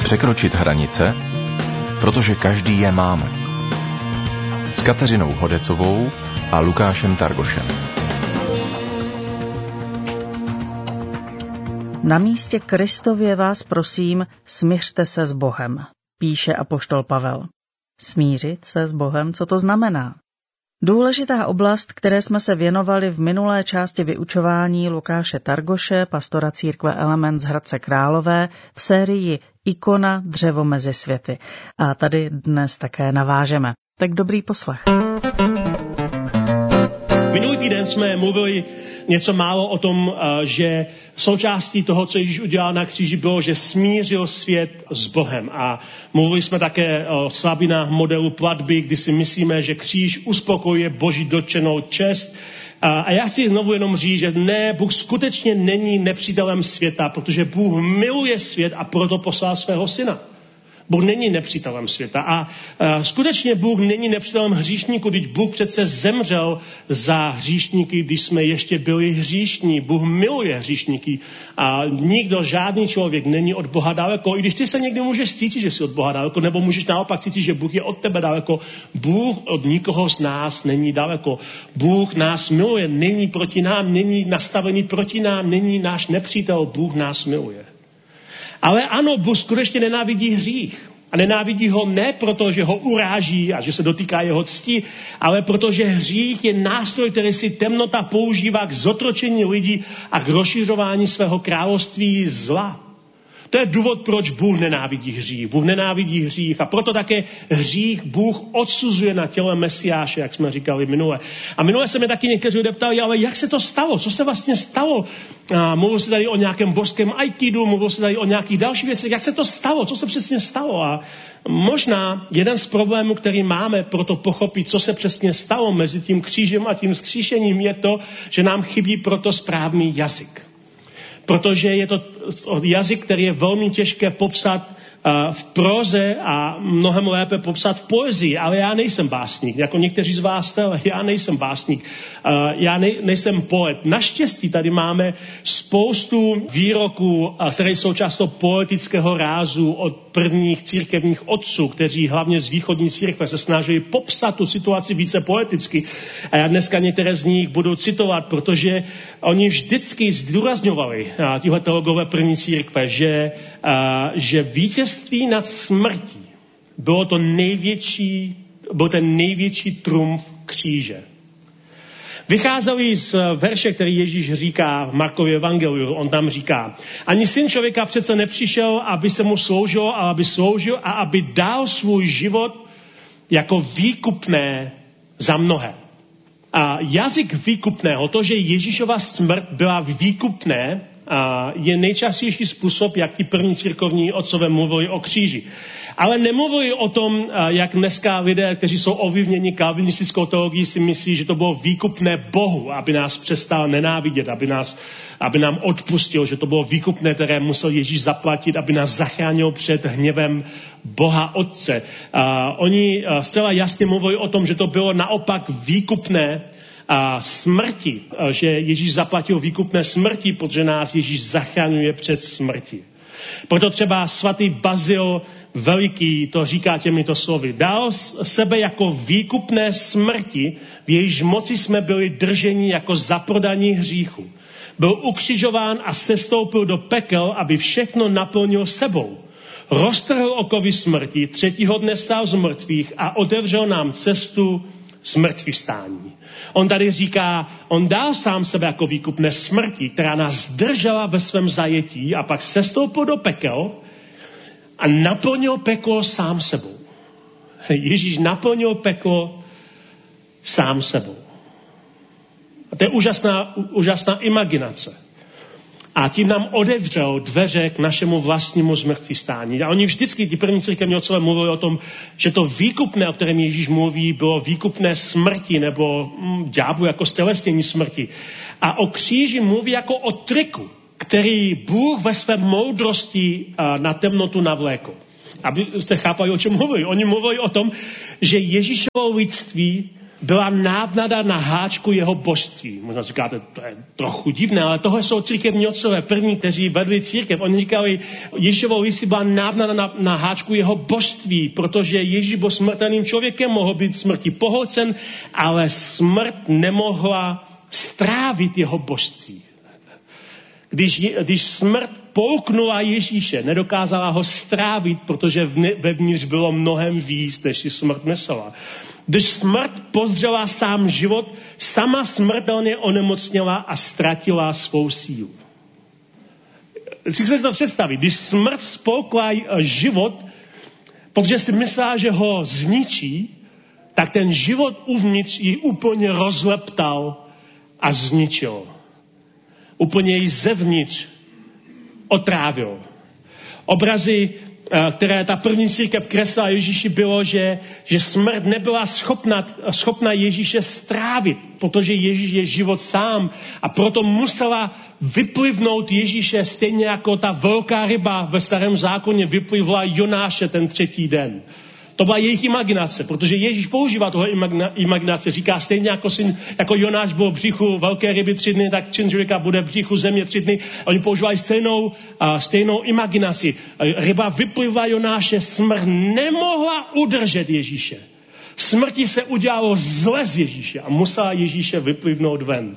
Překročit hranice, protože každý je máme. S Kateřinou Hodecovou a Lukášem Targošem. Na místě Kristově vás prosím, smiřte se s Bohem, píše apoštol Pavel. Smířit se s Bohem, co to znamená? Důležitá oblast, které jsme se věnovali v minulé části vyučování Lukáše Targoše, pastora církve Element z Hradce Králové, v sérii Ikona dřevo mezi světy. A tady dnes také navážeme. Tak dobrý poslech. Minulý týden jsme mluvili něco málo o tom, že součástí toho, co Ježíš udělal na kříži, bylo, že smířil svět s Bohem. A mluvili jsme také o slabinách modelu platby, kdy si myslíme, že kříž uspokojuje Boží dotčenou čest. A já chci znovu jenom říct, že ne, Bůh skutečně není nepřítelem světa, protože Bůh miluje svět a proto poslal svého syna. Bůh není nepřítelem světa a skutečně Bůh není nepřítelem hříšníků, když Bůh přece zemřel za hříšníky, když jsme ještě byli hříšní. Bůh miluje hříšníky a nikdo, žádný člověk není od Boha daleko. I když ty se někdy můžeš cítit, že jsi od Boha daleko, nebo můžeš naopak cítit, že Bůh je od tebe daleko, Bůh od nikoho z nás není daleko. Bůh nás miluje, není proti nám, není nastavený proti nám, není náš nepřítel, Bůh nás miluje. Ale ano, Bůh skutečně nenávidí hřích. A nenávidí ho ne proto, že ho uráží a že se dotýká jeho cti, ale protože hřích je nástroj, který si temnota používá k zotročení lidí a k rozšiřování svého království zla. To je důvod, proč Bůh nenávidí hřích. Bůh nenávidí hřích a proto také hřích Bůh odsuzuje na těle Mesiáše, jak jsme říkali minule. A minule se mě taky někteří ptali, ale jak se to stalo? Co se vlastně stalo? Mluvil se tady o nějakém božském aikidu, mluvil se tady o nějakých dalších věcech. Jak se to stalo? Co se přesně stalo? A možná jeden z problémů, který máme pro to pochopit, co se přesně stalo mezi tím křížem a tím vzkříšením, je to, že nám chybí proto správný jazyk. Protože je to jazyk, který je velmi těžké popsat v próze a mnohem lépe popsat v poezii. Ale já nejsem básník, jako někteří z vás jste, ale já nejsem básník. Já nejsem poet. Naštěstí tady máme spoustu výroků, které jsou často poetického rázu od prvních církevních otců, kteří hlavně z východní církve se snažili popsat tu situaci více poeticky. A já dneska některé z nich budu citovat, protože oni vždycky zdůrazňovali, tihle teologové první církve, že vítězství nad smrtí byl ten největší trumf kříže. Vycházeli z verše, který Ježíš říká v Markově evangeliu. On tam říká, ani syn člověka přece nepřišel, aby se mu sloužil, ale aby sloužil a aby dal svůj život jako výkupné za mnohé. A jazyk výkupného, to, že Ježíšova smrt byla výkupné, je nejčastější způsob, jak ti první církovní otcové mluvili o kříži. Ale nemluvili o tom, jak dneska lidé, kteří jsou ovlivněni kalvinistickou teologií, si myslí, že to bylo výkupné Bohu, aby nás přestal nenávidět, aby nám odpustil, že to bylo výkupné, které musel Ježíš zaplatit, aby nás zachránil před hněvem Boha Otce. Oni zcela jasně mluvili o tom, že to bylo naopak výkupné smrti, že Ježíš zaplatil výkupné smrti, protože nás Ježíš zachraňuje před smrti. Proto třeba svatý Bazil Veliký to říká těmito slovy. Dal sebe jako výkupné smrti, v jejíž moci jsme byli drženi jako zaprodaní hříchu. Byl ukřižován a sestoupil do pekel, aby všechno naplnil sebou. Roztrhl okovy smrti, třetího dne stál z mrtvých a otevřel nám cestu zmrtvývstání. On tady říká, on dal sám sebe jako výkupné smrti, která nás držela ve svém zajetí a pak sestoupil do pekel a naplnil peklo sám sebou. Ježíš naplnil peklo sám sebou. A to je úžasná imaginace. A tím nám otevřel dveře k našemu vlastnímu zmrtvývstání. A oni vždycky, ti první církevní otcové, mluvili o tom, že to výkupné, o kterém Ježíš mluví, bylo výkupné smrti nebo ďáblu jako stelesnění smrti. A o kříži mluví jako o triku, který Bůh ve své moudrosti na temnotu navlékl. Abyste chápali, o čem mluvili. Oni mluvili o tom, že Ježíšovo lidství byla návnada na háčku jeho božství. Možná říkáte, to je trochu divné, ale tohle jsou církevní otcové první, kteří vedli církev. Oni říkali, Ježíšovo listy byla návnada na háčku jeho božství, protože Ježíš byl smrtelným člověkem, mohl být smrti pohlcen, ale smrt nemohla strávit jeho božství. Když smrt pouknula Ježíše, nedokázala ho strávit, protože vevnitř bylo mnohem víc, než si smrt myslela. Když smrt pozdřela sám život, sama smrtelně onemocněla a ztratila svou sílu. Si to představit, když smrt spolkla život, protože si myslela, že ho zničí, tak ten život uvnitř ji úplně rozleptal a zničil. Úplně ji zevnitř otrávil. Obrazy, které ta první církev kreslila Ježíši, bylo, že smrt nebyla schopna Ježíše strávit, protože Ježíš je život sám a proto musela vyplivnout Ježíše stejně jako ta velká ryba ve Starém zákoně vyplivla Jonáše ten 3. den. To byla jejich imaginace, protože Ježíš používá tohle imaginace. Říká stejně jako Jonáš byl v břichu velké ryby 3 dny, tak syn člověka bude v břichu země 3 dny. Oni používali stejnou imaginaci. Ryba vyplivla Jonáše, smrt nemohla udržet Ježíše. Smrti se udělalo zle z Ježíše a musela Ježíše vyplivnout ven.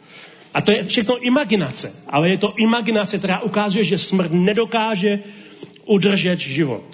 A to je všechno imaginace, ale je to imaginace, která ukazuje, že smrt nedokáže udržet život.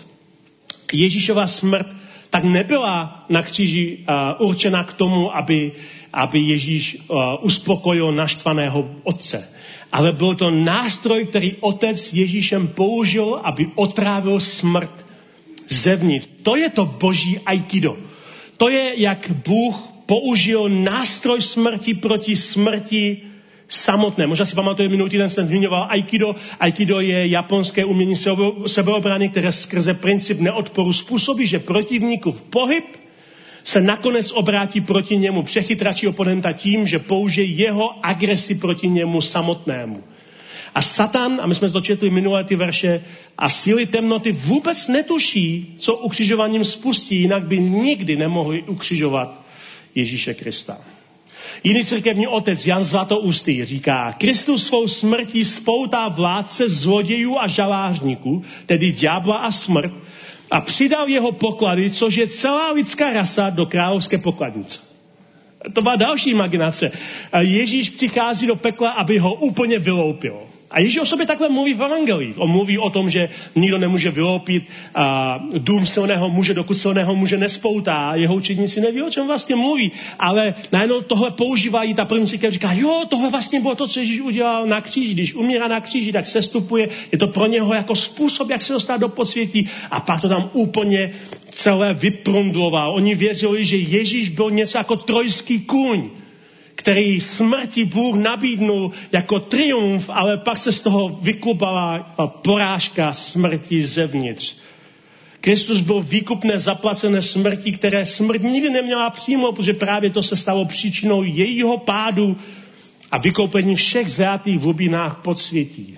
Ježíšova smrt tak nebyla na kříži určena k tomu, aby Ježíš uspokojil naštvaného otce. Ale byl to nástroj, který otec Ježíšem použil, aby otrávil smrt zevnitř. To je to boží aikido. To je, jak Bůh použil nástroj smrti proti smrti samotné. Možná si pamatujete, minulý týden jsem zmiňoval aikido. Aikido je japonské umění sebeobrany, které skrze princip neodporu způsobí, že protivníkův pohyb se nakonec obrátí proti němu, přechytračí oponenta tím, že použije jeho agresi proti němu samotnému. A Satan, a my jsme to četli minulé ty verše, a síly temnoty vůbec netuší, co ukřižováním spustí, jinak by nikdy nemohli ukřižovat Ježíše Krista. Jiný církevní otec Jan Zlatoustý říká, Kristus svou smrtí spoutá vládce zlodějů a žalářníků, tedy ďábla a smrt, a přidal jeho poklady, což je celá lidská rasa, do královské pokladnice. To byla další imaginace. Ježíš přichází do pekla, aby ho úplně vyloupil. A Ježíš o sobě takhle mluví v evangelii. On mluví o tom, že nikdo nemůže vyloupit dům silného muže, dokud silného muže nespoutá. Jeho učedníci neví, o čem vlastně mluví. Ale najednou tohle používají, ta první církev říká, jo, tohle vlastně bylo to, co Ježíš udělal na kříži. Když umírá na kříži, tak sestupuje. Je to pro něho jako způsob, jak se dostat do podsvětí. A pak to tam úplně celé vyprundloval. Oni věřili, že Ježíš byl něco jako trojský kůň, který smrti Bůh nabídnul jako triumf, ale pak se z toho vyklubala porážka smrti zevnitř. Kristus byl výkupné zaplacené smrti, které smrt nikdy neměla přijmout, protože právě to se stalo příčinou jejího pádu a vykoupení všech zajatých v hlubinách podsvětí.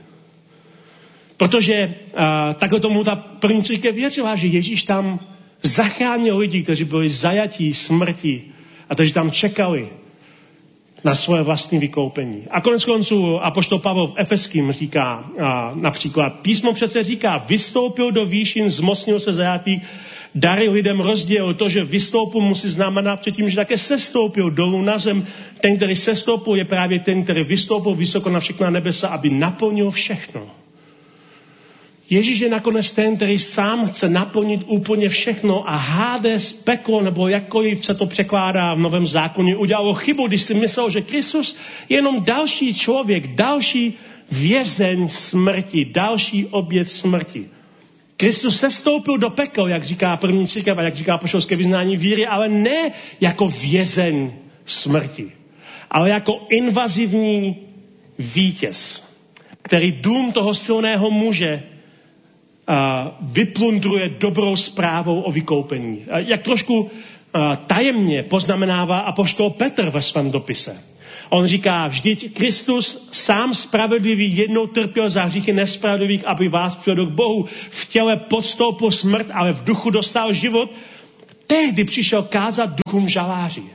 Protože takhle tomu ta první církev věřila, že Ježíš tam zachránil lidi, kteří byli zajatí smrti a kteří tam čekali na svoje vlastní vykoupení. A konec konců apoštol Pavel v Efeským říká například, písmo přece říká, vystoupil do výšin, zmocnil se zajatých, dary lidem rozdělil. To, že vystoupil, musí znamenat předtím, že také sestoupil dolů na zem. Ten, který sestoupil, je právě ten, který vystoupil vysoko na všechna nebesa, aby naplnil všechno. Ježíš je nakonec ten, který sám chce naplnit úplně všechno a Hades, peklo, nebo jakkoliv se to překládá v Novém zákoně, udělalo chybu, když si myslel, že Kristus je jenom další člověk, další vězeň smrti, další oběť smrti. Kristus sestoupil do pekel, jak říká první církev a jak říká apoštolské vyznání víry, ale ne jako vězeň smrti, ale jako invazivní vítěz, který dům toho silného muže vyplundruje dobrou zprávou o vykoupení. Jak trošku tajemně poznamenává apoštol Petr ve svém dopise. On říká, vždyť Kristus sám spravedlivý jednou trpěl za hříchy nespravedlivých, aby vás přivedl k Bohu. V těle podstoupil smrt, ale v duchu dostal život. Tehdy přišel kázat duchům žaláři.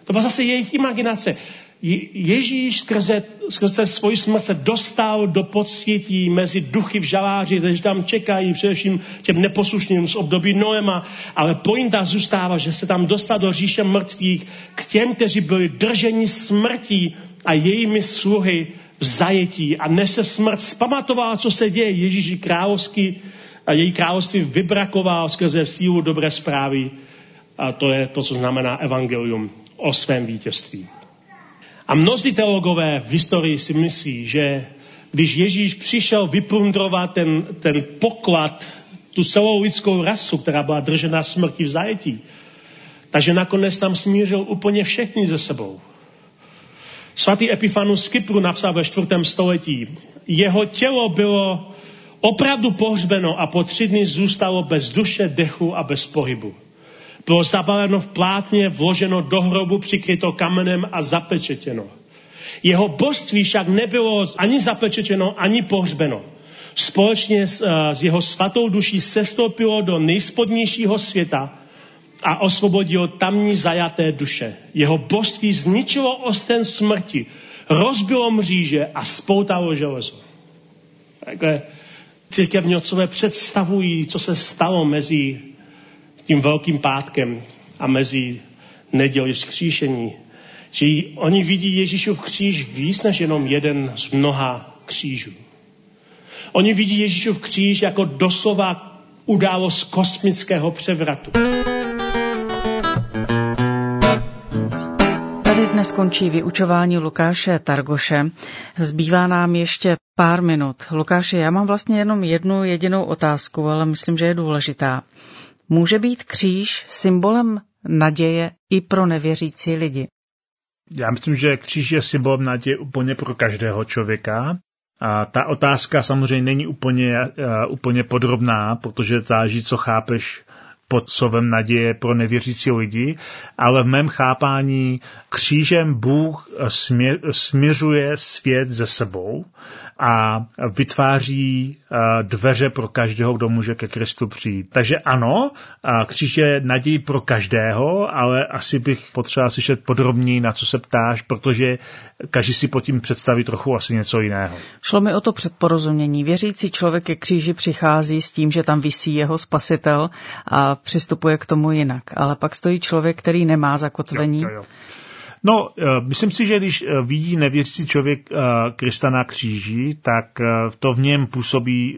To byla zase jejich imaginace. Ježíš skrze svoji smrt se dostal do podsvětí mezi duchy v žaláři, kteří tam čekají, především těm neposlušným z období Noema, ale pointa zůstává, že se tam dostal do říše mrtvých k těm, kteří byli drženi smrtí a jejími sluhy v zajetí. A než se smrt zpamatovala, co se děje, Ježíš královský a její království vybrakoval skrze sílu dobré zprávy. A to je to, co znamená evangelium o svém vítězství. A mnozí teologové v historii si myslí, že když Ježíš přišel vyplundrovat ten poklad, tu celou lidskou rasu, která byla držena smrti v zajetí, takže nakonec tam smířil úplně všechny ze sebou. Svatý Epifanus z Kypru napsal ve 4. století: jeho tělo bylo opravdu pohřbeno a po 3 dny zůstalo bez duše, dechu a bez pohybu. Bylo zabaleno v plátně, vloženo do hrobu, přikryto kamenem a zapečetěno. Jeho božství však nebylo ani zapečetěno, ani pohřbeno. Společně s jeho svatou duší sestoupilo do nejspodnějšího světa a osvobodilo tamní zajaté duše. Jeho božství zničilo osten smrti, rozbilo mříže a spoutalo železo. Takhle církevní otcové představují, co se stalo mezi tím Velkým pátkem a mezi neděli vzkříšení. Že oni vidí Ježíšův kříž víc než jenom jeden z mnoha křížů. Oni vidí Ježíšův kříž jako doslova událost kosmického převratu. Tady dnes končí vyučování Lukáše Targoše. Zbývá nám ještě pár minut. Lukáši, já mám vlastně jenom jednu jedinou otázku, ale myslím, že je důležitá. Může být kříž symbolem naděje i pro nevěřící lidi? Já myslím, že kříž je symbolem naděje úplně pro každého člověka. A ta otázka samozřejmě není úplně podrobná, protože záleží, co chápeš pod slovem naděje pro nevěřící lidi, ale v mém chápání křížem Bůh směřuje svět ze sebou a vytváří dveře pro každého, kdo může ke Kristu přijít. Takže ano, kříž je naději pro každého, ale asi bych potřeboval slyšet podrobněji, na co se ptáš, protože každý si pod tím představí trochu asi něco jiného. Šlo mi o to předporozumění. Věřící člověk ke kříži přichází s tím, že tam visí jeho spasitel a přistupuje k tomu jinak. Ale pak stojí člověk, který nemá zakotvení. Jo. No, myslím si, že když vidí nevěřící člověk Krista na kříži, tak to v něm působí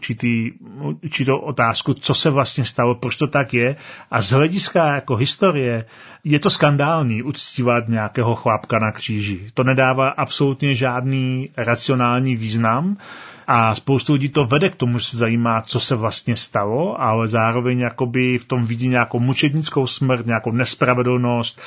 určitou otázku, co se vlastně stalo, proč to tak je. A z hlediska jako historie je to skandální uctívat nějakého chlápka na kříži. To nedává absolutně žádný racionální význam. A spoustu lidí to vede k tomu, že se zajímá, co se vlastně stalo, ale zároveň jakoby v tom vidí nějakou mučednickou smrt, nějakou nespravedlnost,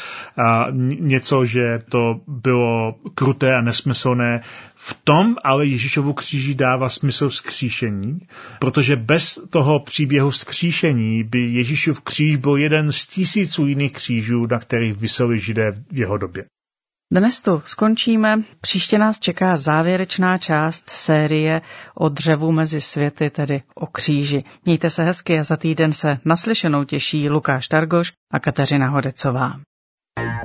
něco, že to bylo kruté a nesmyslné. V tom ale Ježíšovu kříži dává smysl vzkříšení, protože bez toho příběhu vzkříšení by Ježíšův kříž byl jeden z tisíců jiných křížů, na kterých viseli Židé v jeho době. Dnes tu skončíme. Příště nás čeká závěrečná část série o dřevu mezi světy, tedy o kříži. Mějte se hezky a za týden se naslyšenou těší Lukáš Targoš a Kateřina Hodecová.